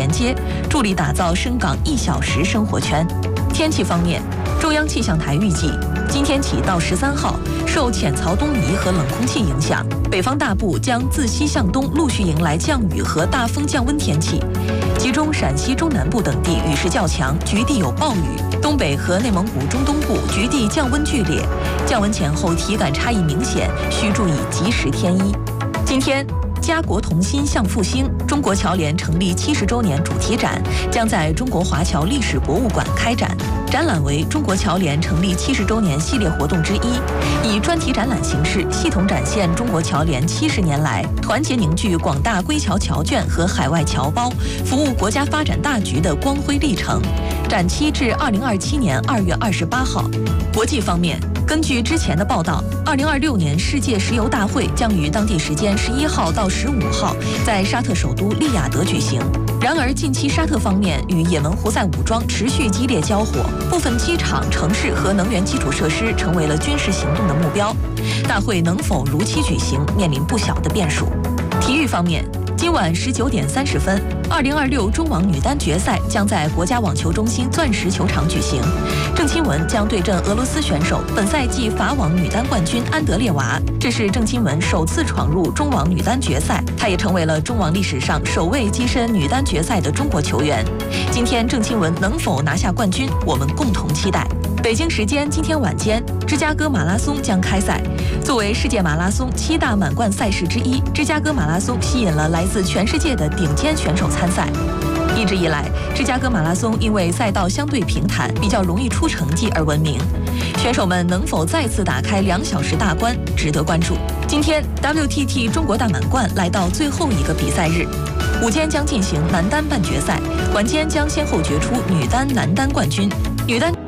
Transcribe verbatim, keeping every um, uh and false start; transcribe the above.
连接，助力打造深港一小时生活圈。天气方面，中央气象台预计，今天起到十三号，受浅槽东移和冷空气影响，北方大部将自西向东陆续迎来降雨和大风降温天气，其中陕西中南部等地雨势较强，局地有暴雨；东北和内蒙古中东部局地降温剧烈，降温前后体感差异明显，需注意及时添衣。今天，家国同心向复兴中国侨联成立七十周年主题展将在中国华侨历史博物馆开展。展览为中国侨联成立七十周年系列活动之一，以专题展览形式系统展现中国侨联七十年来团结凝聚广大归侨侨眷和海外侨胞，服务国家发展大局的光辉历程。展期至二零二七年二月二十八号。国际方面，根据之前的报道，二零二六年世界石油大会将于当地时间十一号到十五号在沙特首都利雅得举行。然而，近期沙特方面与也门胡塞武装持续激烈交火，部分机场、城市和能源基础设施成为了军事行动的目标。大会能否如期举行，面临不小的变数。体育方面，今晚十九点三十分，二零二六中网女单决赛将在国家网球中心钻石球场举行。郑钦文将对阵俄罗斯选手，本赛季法网女单冠军安德烈娃。这是郑钦文首次闯入中网女单决赛，她也成为了中网历史上首位跻身女单决赛的中国球员。今天郑钦文能否拿下冠军，我们共同期待。北京时间今天晚间，芝加哥马拉松将开赛。作为世界马拉松七大满贯赛事之一，芝加哥马拉松吸引了来自全世界的顶尖选手参赛。一直以来，芝加哥马拉松因为赛道相对平坦，比较容易出成绩而闻名。选手们能否再次打开两小时大关，值得关注。今天 W T T 中国大满贯来到最后一个比赛日，午间将进行男单半决赛，晚间将先后决出女单、男单冠军。女单